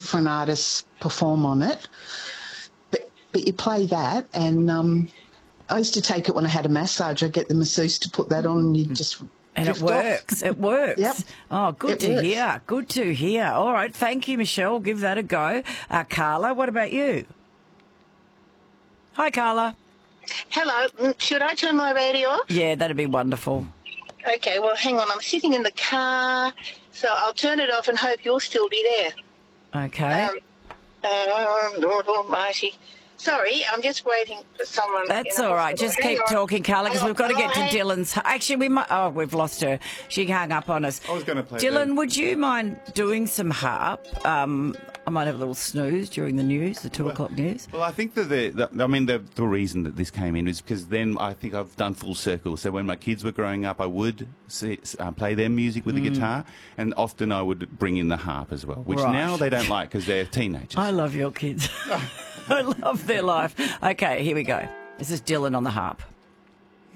different artists perform on it. But you play that, and I used to take it when I had a massage. I'd get the masseuse to put that on, and you just... And it works. It works. Yep. Oh, good to hear. Good to hear. All right. Thank you, Michelle. Give that a go. Carla, what about you? Hi, Carla. Hello. Should I turn my radio off? Yeah, that'd be wonderful. Okay, well, hang on. I'm sitting in the car, so I'll turn it off and hope you'll still be there. Okay. Lord Almighty. Sorry, I'm just waiting for someone. That's all right. Just keep talking, Carla, because we've got to get to Dylan's. Actually, we might. Oh, we've lost her. She hung up on us. I was going to play Dylan, would you mind doing some harp? I might have a little snooze during the news, the 2 o'clock news. Well, I think that the reason that this came in is because then I think I've done full circle. So when my kids were growing up, I would play their music with the guitar, and often I would bring in the harp as well, which now they don't like because they're teenagers. I love your kids. I love their life. Okay, here we go. This is Dylan on the harp.